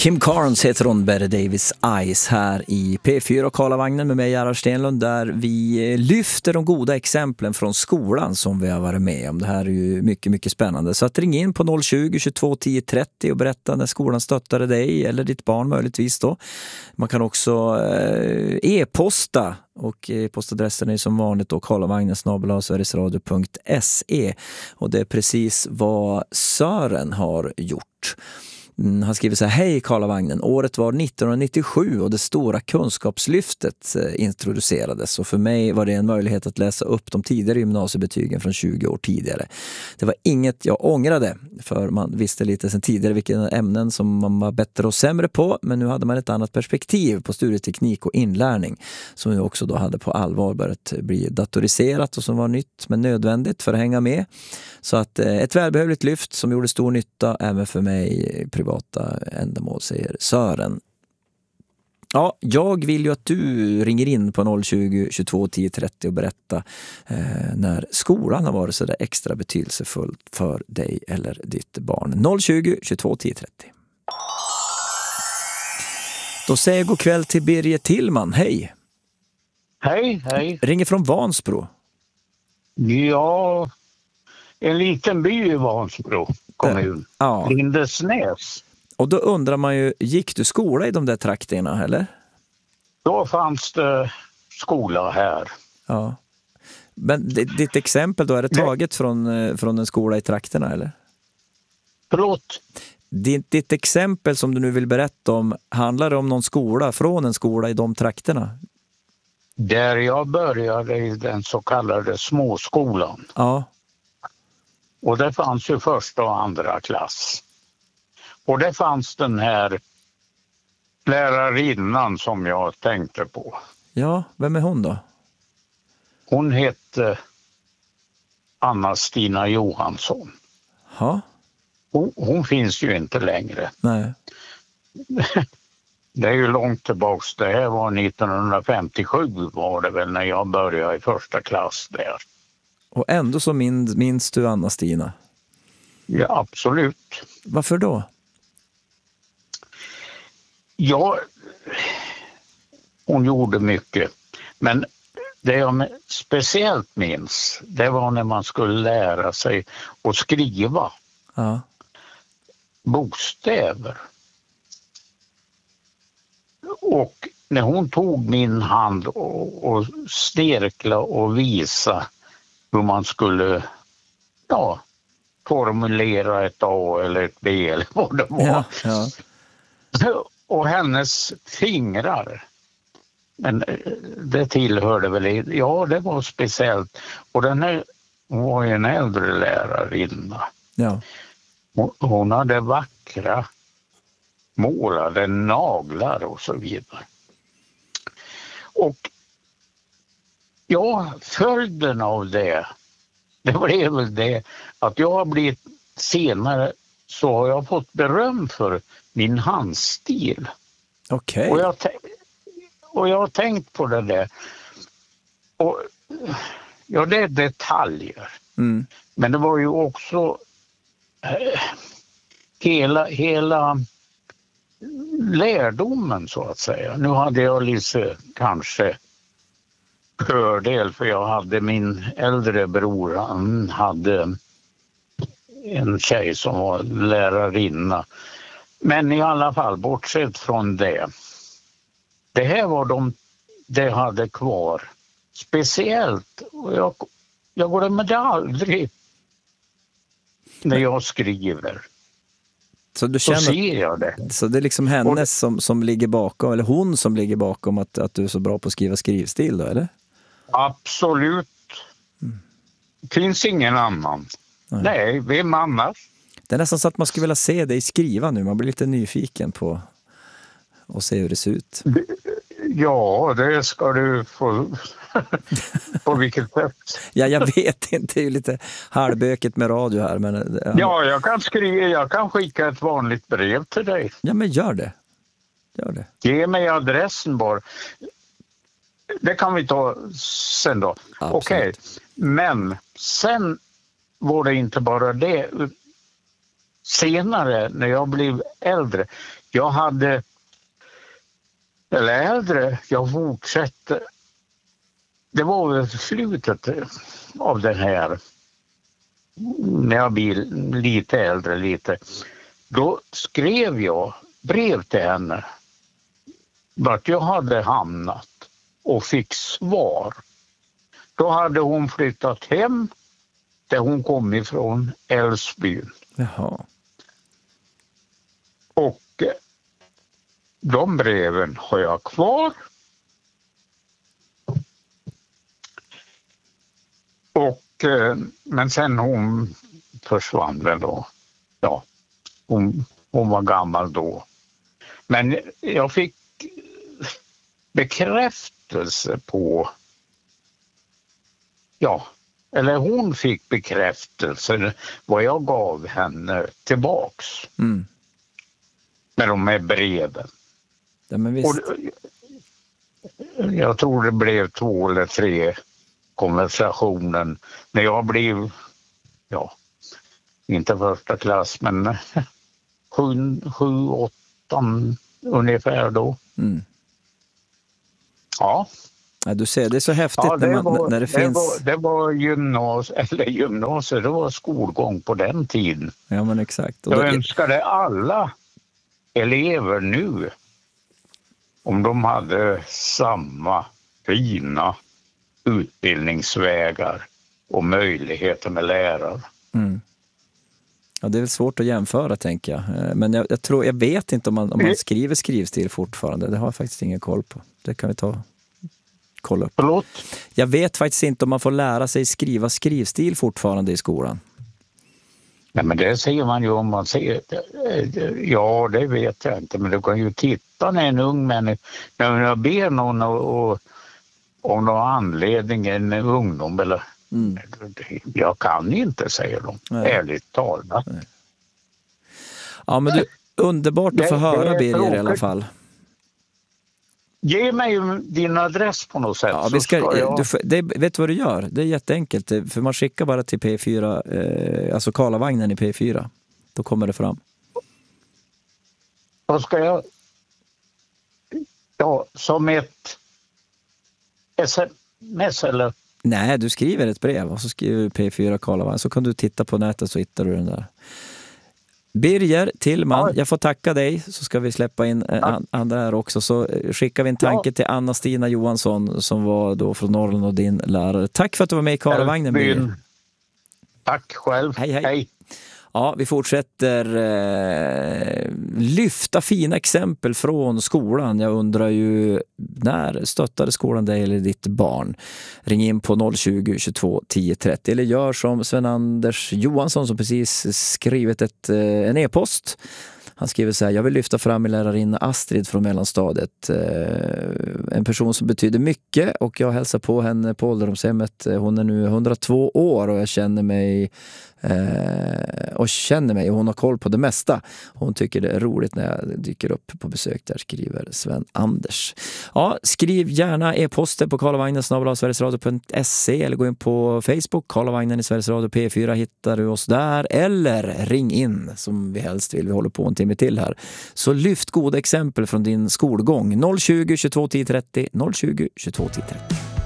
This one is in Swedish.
Kim Carnes heter hon, Betty Davis Eyes, här i P4 och Karlavagnen med mig, Gerhard Stenlund, där vi lyfter de goda exemplen från skolan som vi har varit med om. Det här är ju mycket, mycket spännande. Så att ring in på 020 22 10 30 och berätta när skolan stöttade dig eller ditt barn möjligtvis då. Man kan också e-posta, och postadressen är som vanligt då karlavagnen@sverigesradio.se, och det är precis vad Sören har gjort. Han skriver så här: hej Karlavagnen, året var 1997 och det stora kunskapslyftet introducerades, och för mig var det en möjlighet att läsa upp de tidigare gymnasiebetygen från 20 år tidigare. Det var inget jag ångrade, för man visste lite sedan tidigare vilka ämnen som man var bättre och sämre på, men nu hade man ett annat perspektiv på studieteknik och inlärning, som ju också då hade på allvar börjat bli datoriserat och som var nytt men nödvändigt för att hänga med. Så att ett välbehövligt lyft som gjorde stor nytta även för mig privata ändamål, säger Sören. Ja, jag vill ju att du ringer in på 020 22 10 30 och berätta när skolan har varit så där extra betydelsefullt för dig eller ditt barn. 020 22 10 30. Då säger jag god kväll till Birger Tillman. Hej! Hej, hej. Ringer från Vansbro. Ja, en liten by i Vansbro kommun. Ja. Lindesnäs. Och då undrar man ju, gick du skola i de där trakterna, eller? Då fanns det skola här. Ja. Men ditt exempel då, är det taget från en skola i trakterna, eller? Förlåt? Ditt exempel som du nu vill berätta om, handlar det om någon skola, från en skola i de trakterna? Där jag började i den så kallade småskolan. Ja. Och det fanns ju första och andra klass. Och det fanns den här lärarinnan som jag tänkte på. Ja, vem är hon då? Hon hette Anna-Stina Johansson. Ja. Hon finns ju inte längre. Nej. Det är ju långt tillbaks. Det här var 1957 var det väl när jag började i första klass där. Och ändå så minns du Anna-Stina? Ja, absolut. Varför då? Ja, hon gjorde mycket. Men det jag speciellt minns, det var när man skulle lära sig att skriva. Ja. Bokstäver. Och när hon tog min hand och snirkla och visa hur man skulle formulera ett A eller ett B eller vad det var. Ja, ja. Och hennes fingrar, men det tillhörde väl, ja det var speciellt. Och den här var en äldre lärarinna. Ja. Hon hade vackra målade naglar och så vidare. Och ja, följden av det blev väl det att jag har blivit senare, så har jag fått beröm för min handstil. Okej. Och jag har tänkt på det där. Och ja, det är detaljer. Mm. Men det var ju också hela lärdomen så att säga. Nu hade jag lite kanske fördel, för jag hade min äldre bror, han hade en tjej som var lärarinna. Men i alla fall, bortsett från det. Det här var det hade kvar. Speciellt, och jag glömmer det aldrig när jag skriver. Så du känner, så ser jag det. Så det är liksom hennes som ligger bakom, eller hon som ligger bakom att du är så bra på att skriva skrivstil då, eller? Absolut. Finns ingen annan. Nej, vem annars? Det är nästan så att man skulle vilja se dig skriva nu. Man blir lite nyfiken på att se hur det ser ut. Ja, det ska du få. På vilket sätt? Ja, jag vet inte. Det är ju lite halvböket med radio här. Men, ja, jag kan skicka ett vanligt brev till dig. Ja, men gör det. Ge mig adressen bara. Det kan vi ta sen då. Okej. Men sen var det inte bara det. senare när jag blev äldre, jag fortsatte. Det var väl slutet av den här, när jag blev lite äldre. Då skrev jag brev till henne vart jag hade hamnat och fick svar. Då hade hon flyttat hem där hon kom ifrån, Älvsbyn. Jaha. Och de breven har jag kvar. Och, men sen hon försvann väl då. Ja, hon var gammal då. Men jag fick bekräftelse på, eller hon fick bekräftelse vad jag gav henne tillbaks. Med de här breven. Ja, men visst. Och jag tror det blev 2 eller 3 konversationen när jag blev, inte första klass, men 7-8 ungefär då. Ja. Ja, du ser, det är så häftigt när det finns... Det var gymnasiet, det var skolgång på den tiden. Ja, men exakt. Jag önskade alla elever nu om de hade samma fina utbildningsvägar och möjligheter med lärare. Ja, det är väl svårt att jämföra, tänker jag. Men jag vet inte om man skriver skrivstil fortfarande. Det har jag faktiskt ingen koll på. Det kan vi kolla upp. Förlåt? Jag vet faktiskt inte om man får lära sig skriva skrivstil fortfarande i skolan. Nej, men det säger man ju om man ser. Ja, det vet jag inte. Men du kan ju titta när en ung människa, när jag ber någon och om någon anledning, en ungdom eller jag kan inte, säger de. Nej. Ärligt talat. Nej. Ja, men underbart att få höra, Birger, i alla fall. Ge mig din adress på något sätt. Ja, vet du vad du gör? Det är jätteenkelt. För man skickar bara till P4, alltså Karlavagnen i P4. Då kommer det fram. Vad ska jag... Ja, som ett sms eller? Nej, du skriver ett brev och så skriver du P4 Karlavagnen. Så kan du titta på nätet så hittar du den där. Birger Tillman, jag får tacka dig, så ska vi släppa in andra här också. Så skickar vi en tanke till Anna-Stina Johansson som var då från Norrland och din lärare. Tack för att du var med i Karlavagnen, Birger. Tack själv. Hej. Ja, vi fortsätter lyfta fina exempel från skolan. Jag undrar ju, när stöttade skolan dig eller ditt barn? Ring in på 020 22 10 30 eller gör som Sven-Anders Johansson som precis skrivit en e-post. Han skriver så här: jag vill lyfta fram min lärarinna Astrid från mellanstadiet. En person som betyder mycket, och jag hälsar på henne på ålderdomshemmet. Hon är nu 102 år och jag känner mig och hon har koll på det mesta. Hon tycker det är roligt när jag dyker upp på besök där, skriver Sven-Anders. Ja, skriv gärna e-poster på karlavagnen@sverigesradio.se eller gå in på Facebook, Karlavagnen i Sveriges Radio P4 hittar du oss där, eller ring in som vi helst vill. Vi håller på en timme till här. Så lyft goda exempel från din skolgång. 020 22 10 30 020 22 10 30.